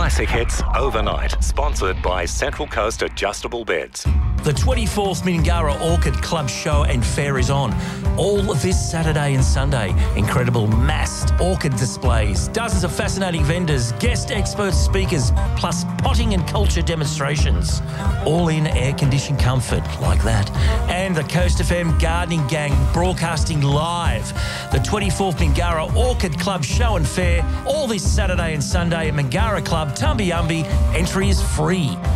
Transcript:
Classic hits overnight. Sponsored by Central Coast Adjustable Beds. The 24th Mingara Orchid Club Show and Fair is on. All this Saturday and Sunday. Incredible massed orchid displays, dozens of fascinating vendors, guest expert speakers, plus potting and culture demonstrations. All in air-conditioned comfort like that. And the Coast FM Gardening Gang broadcasting live. The 24th Mingara Orchid Club Show and Fair. All this Saturday and Sunday at Mingara Club, Tumbiumbi. Entry is free.